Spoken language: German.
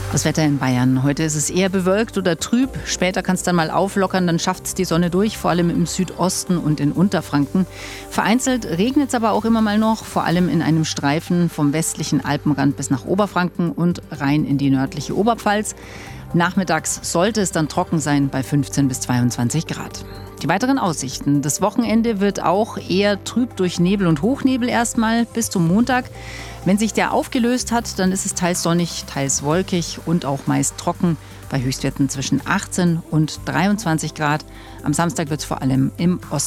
Das Wetter in Bayern. Heute ist es eher bewölkt oder trüb. Später kann es dann mal auflockern, dann schafft es die Sonne durch, vor allem im Südosten und in Unterfranken. Vereinzelt regnet es aber auch immer mal noch, vor allem in einem Streifen vom westlichen Alpenrand bis nach Oberfranken und rein in die nördliche Oberpfalz. Nachmittags sollte es dann trocken sein bei 15 bis 22 Grad. Die weiteren Aussichten. Das Wochenende wird auch eher trüb durch Nebel und Hochnebel erstmal bis zum Montag. Wenn sich der aufgelöst hat, dann ist es teils sonnig, teils wolkig und auch meist trocken bei Höchstwerten zwischen 18 und 23 Grad. Am Samstag wird es vor allem im Osten